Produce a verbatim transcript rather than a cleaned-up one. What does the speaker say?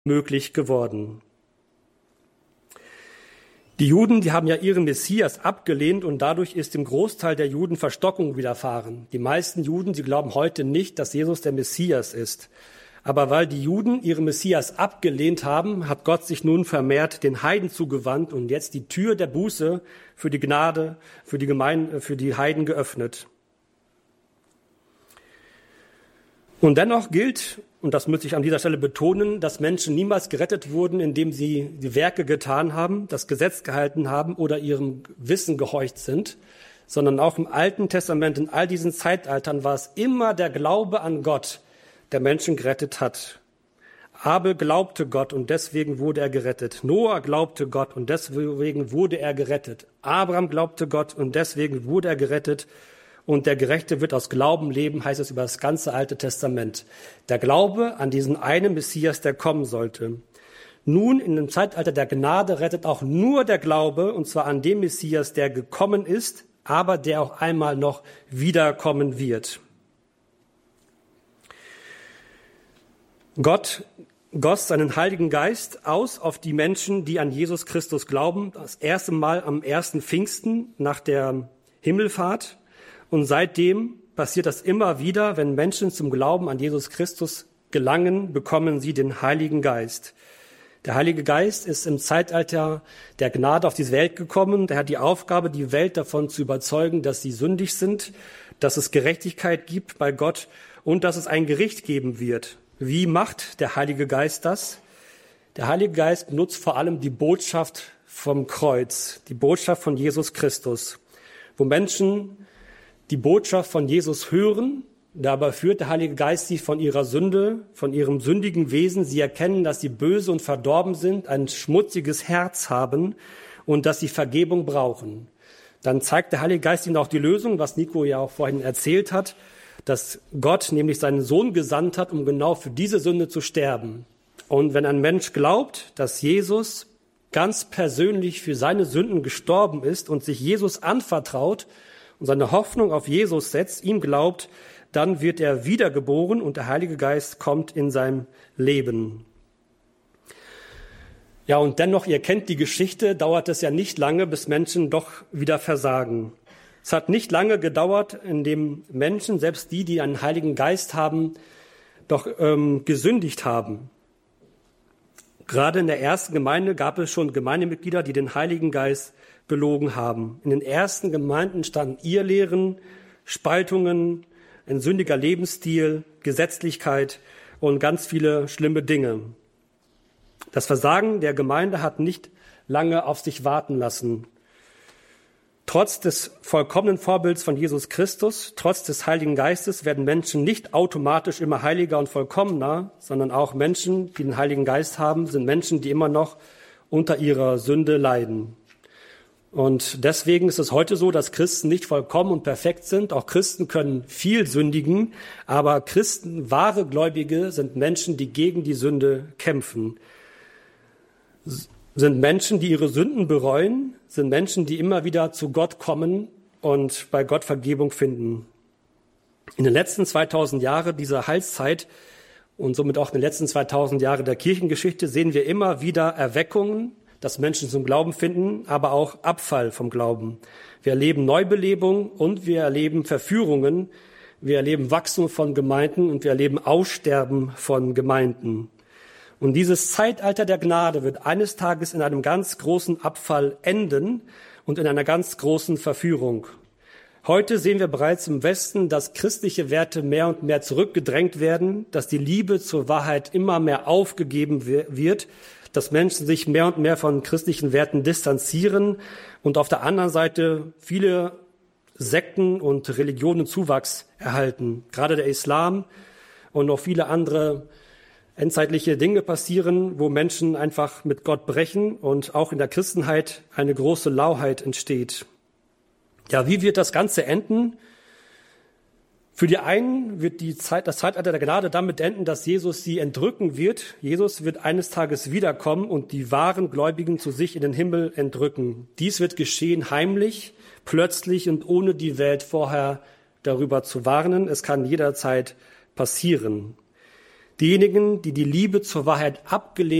möglich geworden. Die Juden, die haben ja ihren Messias abgelehnt und dadurch ist dem Großteil der Juden Verstockung widerfahren. Die meisten Juden, sie glauben heute nicht, dass Jesus der Messias ist. Aber weil die Juden ihren Messias abgelehnt haben, hat Gott sich nun vermehrt den Heiden zugewandt und jetzt die Tür der Buße für die Gnade, für die Gemeinde, für die Heiden geöffnet. Und dennoch gilt, und das möchte ich an dieser Stelle betonen, dass Menschen niemals gerettet wurden, indem sie die Werke getan haben, das Gesetz gehalten haben oder ihrem Wissen gehorcht sind, sondern auch im Alten Testament, in all diesen Zeitaltern war es immer der Glaube an Gott, der Menschen gerettet hat. Abel glaubte Gott und deswegen wurde er gerettet. Noah glaubte Gott und deswegen wurde er gerettet. Abraham glaubte Gott und deswegen wurde er gerettet. Und der Gerechte wird aus Glauben leben, heißt es über das ganze Alte Testament. Der Glaube an diesen einen Messias, der kommen sollte. Nun, in dem Zeitalter der Gnade rettet auch nur der Glaube, und zwar an den Messias, der gekommen ist, aber der auch einmal noch wiederkommen wird. Gott goss seinen Heiligen Geist aus auf die Menschen, die an Jesus Christus glauben, das erste Mal am ersten Pfingsten nach der Himmelfahrt. Und seitdem passiert das immer wieder, wenn Menschen zum Glauben an Jesus Christus gelangen, bekommen sie den Heiligen Geist. Der Heilige Geist ist im Zeitalter der Gnade auf diese Welt gekommen. Der hat die Aufgabe, die Welt davon zu überzeugen, dass sie sündig sind, dass es Gerechtigkeit gibt bei Gott und dass es ein Gericht geben wird. Wie macht der Heilige Geist das? Der Heilige Geist benutzt vor allem die Botschaft vom Kreuz, die Botschaft von Jesus Christus, wo Menschen die Botschaft von Jesus hören. Dabei führt der Heilige Geist sie von ihrer Sünde, von ihrem sündigen Wesen. Sie erkennen, dass sie böse und verdorben sind, ein schmutziges Herz haben und dass sie Vergebung brauchen. Dann zeigt der Heilige Geist ihnen auch die Lösung, was Nico ja auch vorhin erzählt hat, dass Gott nämlich seinen Sohn gesandt hat, um genau für diese Sünde zu sterben. Und wenn ein Mensch glaubt, dass Jesus ganz persönlich für seine Sünden gestorben ist und sich Jesus anvertraut und seine Hoffnung auf Jesus setzt, ihm glaubt, dann wird er wiedergeboren und der Heilige Geist kommt in sein Leben. Ja, und dennoch, ihr kennt die Geschichte, dauert es ja nicht lange, bis Menschen doch wieder versagen. Es hat nicht lange gedauert, in dem Menschen, selbst die, die einen Heiligen Geist haben, doch ähm, gesündigt haben. Gerade in der ersten Gemeinde gab es schon Gemeindemitglieder, die den Heiligen Geist belogen haben. In den ersten Gemeinden standen Irrlehren, Spaltungen, ein sündiger Lebensstil, Gesetzlichkeit und ganz viele schlimme Dinge. Das Versagen der Gemeinde hat nicht lange auf sich warten lassen. Trotz des vollkommenen Vorbilds von Jesus Christus, trotz des Heiligen Geistes werden Menschen nicht automatisch immer heiliger und vollkommener, sondern auch Menschen, die den Heiligen Geist haben, sind Menschen, die immer noch unter ihrer Sünde leiden. Und deswegen ist es heute so, dass Christen nicht vollkommen und perfekt sind. Auch Christen können viel sündigen, aber Christen, wahre Gläubige, sind Menschen, die gegen die Sünde kämpfen. Sind Menschen, die ihre Sünden bereuen, sind Menschen, die immer wieder zu Gott kommen und bei Gott Vergebung finden. In den letzten zweitausend Jahren dieser Heilszeit und somit auch in den letzten zweitausend Jahren der Kirchengeschichte sehen wir immer wieder Erweckungen, dass Menschen zum Glauben finden, aber auch Abfall vom Glauben. Wir erleben Neubelebung und wir erleben Verführungen. Wir erleben Wachstum von Gemeinden und wir erleben Aussterben von Gemeinden. Und dieses Zeitalter der Gnade wird eines Tages in einem ganz großen Abfall enden und in einer ganz großen Verführung. Heute sehen wir bereits im Westen, dass christliche Werte mehr und mehr zurückgedrängt werden, dass die Liebe zur Wahrheit immer mehr aufgegeben wird, dass Menschen sich mehr und mehr von christlichen Werten distanzieren und auf der anderen Seite viele Sekten und Religionen Zuwachs erhalten. Gerade der Islam und noch viele andere endzeitliche Dinge passieren, wo Menschen einfach mit Gott brechen und auch in der Christenheit eine große Lauheit entsteht. Ja, wie wird das Ganze enden? Für die einen wird die Zeit, das Zeitalter der Gnade damit enden, dass Jesus sie entrücken wird. Jesus wird eines Tages wiederkommen und die wahren Gläubigen zu sich in den Himmel entrücken. Dies wird geschehen heimlich, plötzlich und ohne die Welt vorher darüber zu warnen. Es kann jederzeit passieren. Diejenigen, die die Liebe zur Wahrheit abgelehnt